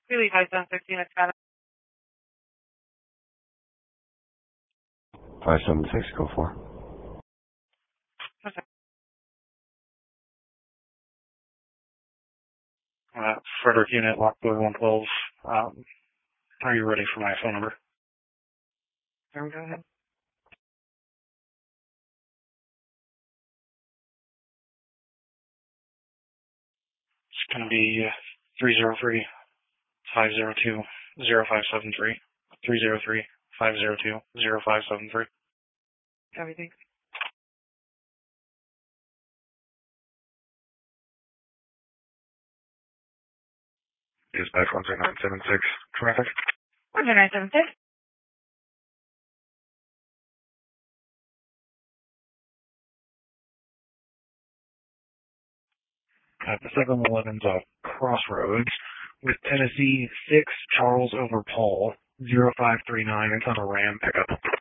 Really high 716 at Skyline. 576, go for. Frederick Unit, Lockboy 112. Are you ready for my phone number? There we go ahead. It's going to be 303-502-0573. 303-502-0573. Everything. Dispatch 10976, traffic. 10976. The 7-Eleven's off Crossroads with Tennessee 6 Charles over Paul 0539. It's on a Ram pickup.